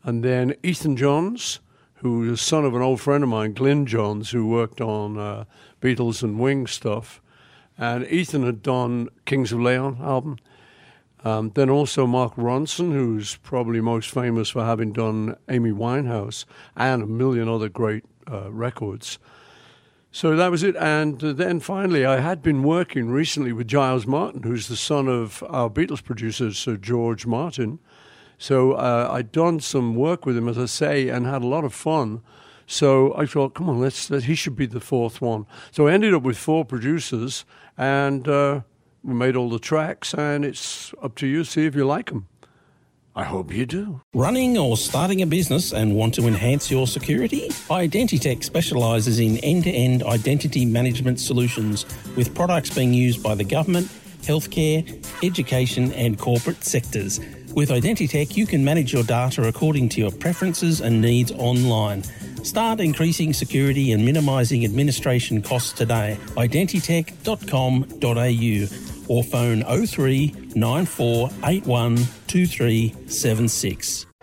And then Ethan Johns, who is the son of an old friend of mine, Glyn Johns, who worked on Beatles and Wings stuff. And Ethan had done Kings of Leon album. Then also Mark Ronson, who's probably most famous for having done Amy Winehouse and a million other great records. So that was it. And then finally, I had been working recently with Giles Martin, who's the son of our Beatles producer, Sir George Martin. So I'd done some work with him, as I say, and had a lot of fun. So I thought, come on, he should be the fourth one. So I ended up with 4 producers, and we made all the tracks, and it's up to you to see if you like them. I hope you do. Running or starting a business and want to enhance your security? Identitech specialises in end-to-end identity management solutions with products being used by the government, healthcare, education and corporate sectors. With Identitech, you can manage your data according to your preferences and needs online. Start increasing security and minimising administration costs today. Identitech.com.au or phone 03 9481 2376.